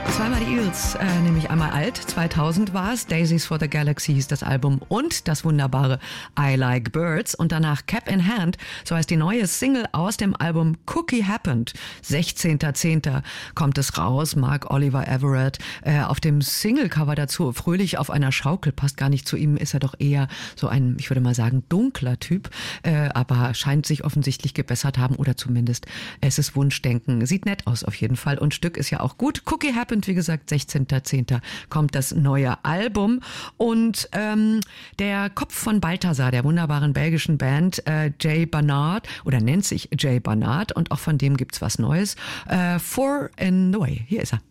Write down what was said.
Zweimal die Eagles, nämlich einmal alt, 2000 war es, Daisies for the Galaxy hieß das Album und das wunderbare I Like Birds und danach Cap in Hand, so heißt die neue Single aus dem Album Cookie Happened. 16.10. kommt es raus, Mark Oliver Everett auf dem Singlecover dazu, fröhlich auf einer Schaukel, passt gar nicht zu ihm, ist er doch eher so ein, ich würde mal sagen, dunkler Typ, aber scheint sich offensichtlich gebessert haben oder zumindest es ist Wunschdenken. Sieht nett aus auf jeden Fall und Stück ist ja auch gut. Cookie Happened, wie gesagt, 16.10. kommt das neue Album und der Kopf von Balthasar, der wunderbaren belgischen Band Jay Barnard oder nennt sich Jay Barnard und auch von dem gibt's was Neues. Four in the Way, hier ist er.